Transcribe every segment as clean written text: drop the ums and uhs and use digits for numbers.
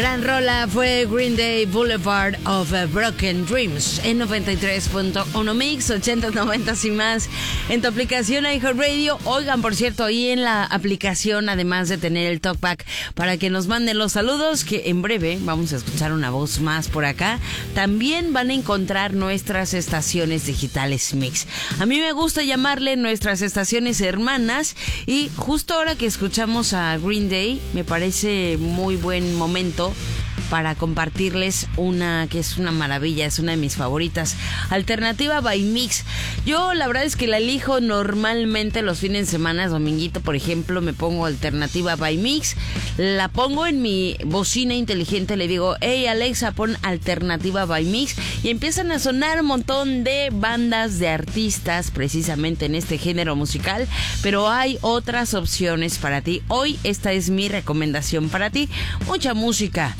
Gran rola fue Green Day, Boulevard of Broken Dreams en 93.1 Mix, 80, 90 y más en tu aplicación iHeartRadio. Oigan, por cierto, ahí en la aplicación, además de tener el talkback para que nos manden los saludos, que en breve vamos a escuchar una voz más por acá, también van a encontrar nuestras estaciones digitales Mix. A mí me gusta llamarle nuestras estaciones hermanas, y justo ahora que escuchamos a Green Day, me parece muy buen momento para compartirles una que es una maravilla, es una de mis favoritas, Alternativa by Mix. Yo la verdad es que la elijo normalmente los fines de semana, dominguito por ejemplo, me pongo Alternativa by Mix, la pongo en mi bocina inteligente, le digo, hey Alexa, pon Alternativa by Mix, y empiezan a sonar un montón de bandas, de artistas, precisamente en este género musical, pero hay otras opciones para ti. Hoy esta es mi recomendación para ti, mucha música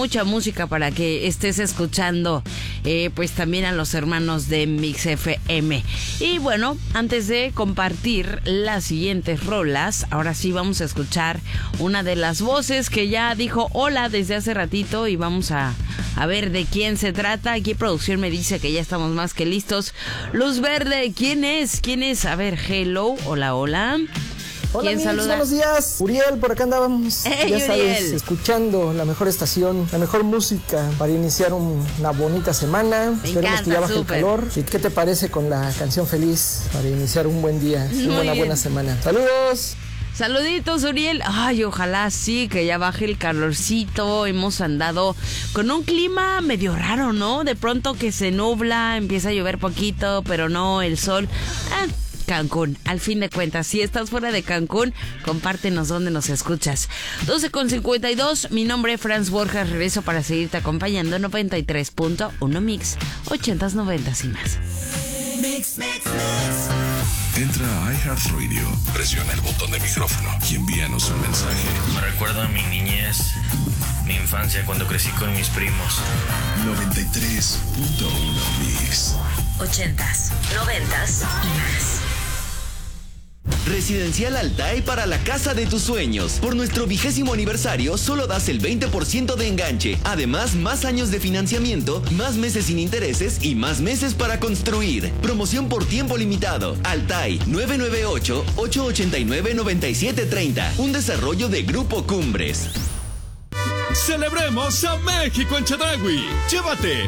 para que estés escuchando, pues también a los hermanos de Mix FM. Y bueno, antes de compartir las siguientes rolas, ahora sí vamos a escuchar una de las voces que ya dijo hola desde hace ratito, y vamos a ver de quién se trata. Aquí producción me dice que ya estamos más que listos. Luz verde, ¿quién es? A ver, hello, hola. Hola amigos, buenos días. Uriel, por acá andábamos. Hey, ya sabes, Uriel, escuchando la mejor estación, la mejor música para iniciar una bonita semana. Me Esperemos encanta, que ya baje súper. el calor. ¿Y qué te parece con la canción Feliz para iniciar un buen día, una buena semana? Saludos. Saluditos, Uriel. Ay, ojalá sí, que ya baje el calorcito. Hemos andado con un clima medio raro, ¿no? De pronto que se nubla, empieza a llover poquito, pero no, el sol. Cancún, al fin de cuentas, si estás fuera de Cancún, compártenos dónde nos escuchas. 12:52, mi nombre es Franz Borja, regreso para seguirte acompañando en 93.1 Mix, 80s, 90s y más. Mix. Entra a iHeartRadio, presiona el botón de micrófono y envíanos un mensaje. Me recuerda a mi niñez, mi infancia cuando crecí con mis primos. 93.1 Mix. 80s, 90s y más. Residencial Altai para la casa de tus sueños. Por nuestro 20º aniversario, solo das el 20% de enganche. Además, más años de financiamiento, más meses sin intereses y más meses para construir. Promoción por tiempo limitado. Altai, 998-889-9730. Un desarrollo de Grupo Cumbres. Celebremos a México en Chedraui. Llévate